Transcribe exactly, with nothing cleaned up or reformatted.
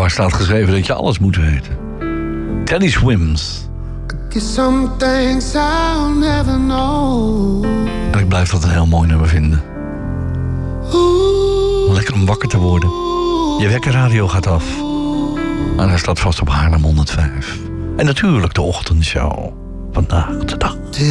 Waar staat geschreven dat je alles moet weten? Teddy Swims. Some things I'll never know. En ik blijf dat een heel mooi nummer vinden. Lekker om wakker te worden. Je wekkerradio gaat af. En hij staat vast op Haarlem honderdvijf. En natuurlijk de ochtendshow. Vandaag de dag.